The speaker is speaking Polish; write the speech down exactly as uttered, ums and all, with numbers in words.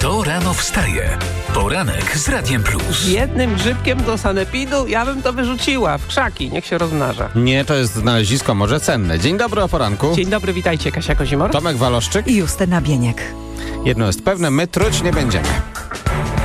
Kto rano wstaje? Poranek z Radiem Plus. Jednym grzybkiem do sanepidu ja bym to wyrzuciła w krzaki, niech się rozmnaża. Nie, to jest znalezisko może cenne. Dzień dobry o poranku. Dzień dobry, witajcie, Kasia Kozimor. Tomek Waloszczyk. I Justyna Bieniek. Jedno jest pewne, my truć nie będziemy.